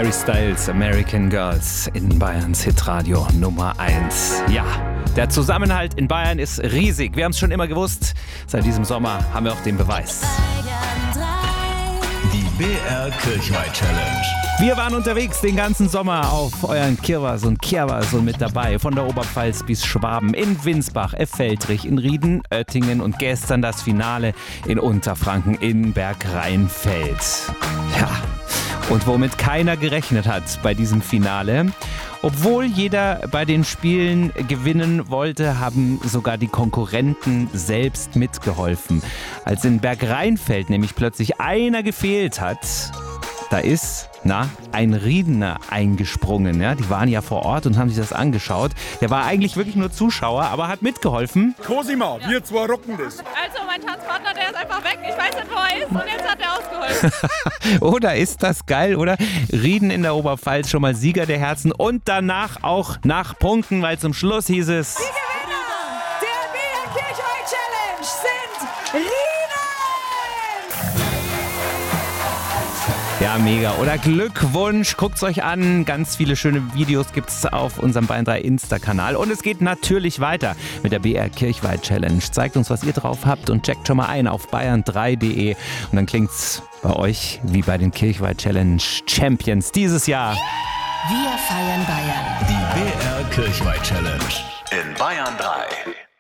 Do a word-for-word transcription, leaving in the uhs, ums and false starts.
Harry Styles, American Girls in Bayerns Hitradio Nummer eins. Ja, der Zusammenhalt in Bayern ist riesig. Wir haben es schon immer gewusst. Seit diesem Sommer haben wir auch den Beweis. Die B R Kirchweih Challenge. Wir waren unterwegs den ganzen Sommer auf euren Kirwas und Kirwas und mit dabei. Von der Oberpfalz bis Schwaben, in Winsbach, Effeltrich, in Rieden, Oettingen und gestern das Finale in Unterfranken in Bergrheinfeld. Ja, und womit keiner gerechnet hat bei diesem Finale. Obwohl jeder bei den Spielen gewinnen wollte, haben sogar die Konkurrenten selbst mitgeholfen. Als in Bergrheinfeld nämlich plötzlich einer gefehlt hat, da ist, na, ein Riedener eingesprungen. Ja? Die waren ja vor Ort und haben sich das angeschaut. Der war eigentlich wirklich nur Zuschauer, aber hat mitgeholfen. Cosima, wir zwei rocken das. Also mein Tanzpartner, der ist einfach weg. Ich weiß nicht, wo er ist und jetzt hat er ausgeholfen. Oder ist das geil, oder? Rieden in der Oberpfalz schon mal Sieger der Herzen und danach auch nach Punkten, weil zum Schluss hieß es... Die Gewinner der B R Kirchweih Challenge sind Rieden! Ja, mega. Oder Glückwunsch. Guckt's euch an. Ganz viele schöne Videos gibt's auf unserem Bayern drei Insta-Kanal. Und es geht natürlich weiter mit der B R Kirchweih Challenge. Zeigt uns, was ihr drauf habt und checkt schon mal ein auf bayern drei punkt de. Und dann klingt's bei euch wie bei den Kirchweih Challenge Champions dieses Jahr. Wir feiern Bayern. Die B R Kirchweih Challenge in Bayern drei.